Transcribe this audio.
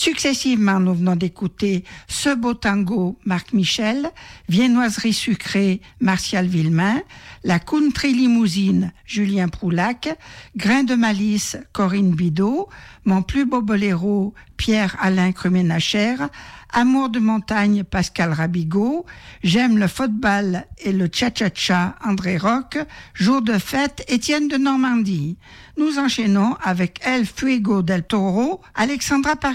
Successivement, nous venons d'écouter Ce beau tango, Marc Michel, Viennoiserie sucrée, Martial Villemain, La country limousine, Julien Proulac, Grain de malice, Corinne Bidot, Mon plus beau boléro, Pierre-Alain Cruménachère, Amour de montagne, Pascal Rabigot, J'aime le football et le cha-cha-cha, André Roch, Jour de fête, Étienne de Normandie. Nous enchaînons avec El Fuego del Toro, Alexandra Paris.